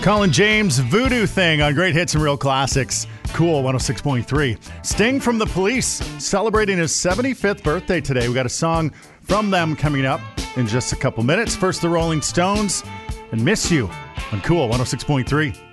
Colin James, Voodoo Thing on Great Hits and Real Classics. Cool 106.3. Sting from The Police celebrating his 75th birthday today. We got a song from them coming up in just a couple minutes. First, the Rolling Stones and Miss You on Cool 106.3.